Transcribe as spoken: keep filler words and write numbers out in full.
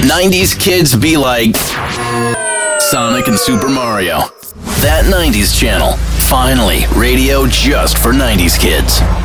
nineties kids be like Sonic and Super Mario. That nineties channel. Finally, radio just for nineties kids.